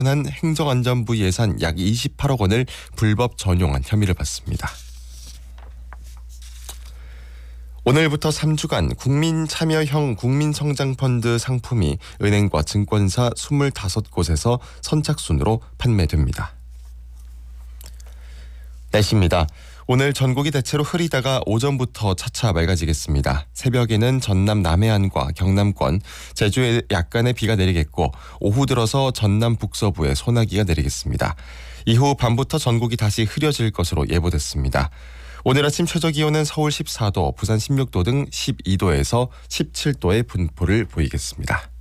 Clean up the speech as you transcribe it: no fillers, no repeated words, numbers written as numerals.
한 행정안전부 예산 약 28억 원을 불법 전용한 혐의를 받습니다. 오늘부터 3주간 국민참여형 국민성장펀드 상품이 은행과 증권사 25곳에서 선착순으로 판매됩니다. 날씨입니다. 오늘 전국이 대체로 흐리다가 오전부터 차차 맑아지겠습니다. 새벽에는 전남 남해안과 경남권, 제주에 약간의 비가 내리겠고 오후 들어서 전남 북서부에 소나기가 내리겠습니다. 이후 밤부터 전국이 다시 흐려질 것으로 예보됐습니다. 오늘 아침 최저기온은 서울 14도, 부산 16도 등 12도에서 17도의 분포를 보이겠습니다.